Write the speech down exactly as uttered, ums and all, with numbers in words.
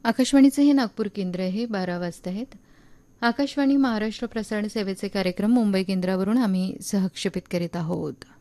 आकाशवाणीचे हे नागपूर केंद्र आहे. बारा वाजता आहेत. आकाशवाणी महाराष्ट्र प्रसारण सेवेचे कार्यक्रम मुंबई केंद्रावरून आम्ही सहक्षेपित करीत आहोत.